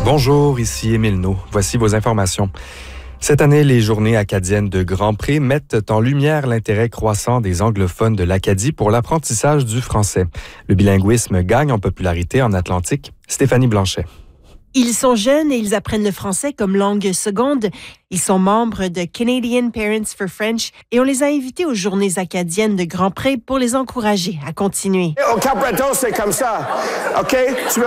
Bonjour, ici Émile Naud. Voici vos informations. Cette année, les Journées acadiennes de Grand Pré mettent en lumière l'intérêt croissant des anglophones de l'Acadie pour l'apprentissage du français. Le bilinguisme gagne en popularité en Atlantique. Stéphanie Blanchet. Ils sont jeunes et ils apprennent le français comme langue seconde. Ils sont membres de Canadian Parents for French et on les a invités aux Journées acadiennes de Grand Pré pour les encourager à continuer. Au Cap-Breton, c'est comme ça. OK?